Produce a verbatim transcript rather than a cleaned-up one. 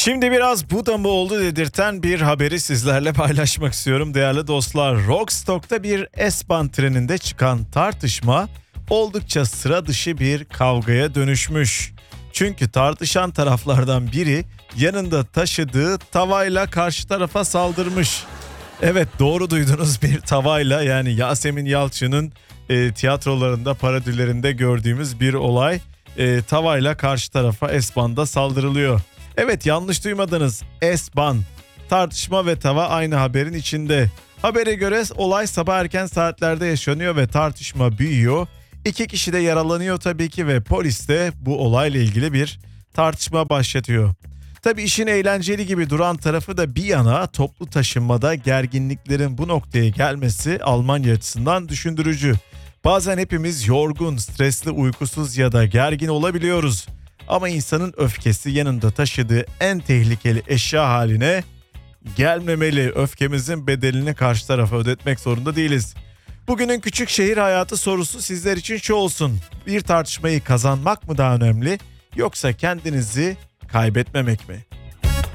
Şimdi biraz bu da mı oldu dedirten bir haberi sizlerle paylaşmak istiyorum değerli dostlar. Rostock'ta bir S-Bahn treninde çıkan tartışma oldukça sıra dışı bir kavgaya dönüşmüş. Çünkü tartışan taraflardan biri yanında taşıdığı tavayla karşı tarafa saldırmış. Evet, doğru duydunuz, bir tavayla, yani Yasemin Yalçın'ın e, tiyatrolarında, parodilerinde gördüğümüz bir olay. E, tavayla karşı tarafa S-Bahn'da saldırılıyor. Evet, yanlış duymadınız, S-Bahn. Tartışma ve tava aynı haberin içinde. Habere göre olay sabah erken saatlerde yaşanıyor ve tartışma büyüyor. İki kişi de yaralanıyor tabii ki ve polis de bu olayla ilgili bir tartışma başlatıyor. Tabii işin eğlenceli gibi duran tarafı da bir yana, toplu taşınmada gerginliklerin bu noktaya gelmesi Almanya açısından düşündürücü. Bazen hepimiz yorgun, stresli, uykusuz ya da gergin olabiliyoruz. Ama insanın öfkesi yanında taşıdığı en tehlikeli eşya haline gelmemeli. Öfkemizin bedelini karşı tarafa ödetmek zorunda değiliz. Bugünün küçük şehir hayatı sorusu sizler için şu olsun: bir tartışmayı kazanmak mı daha önemli, yoksa kendinizi kaybetmemek mi?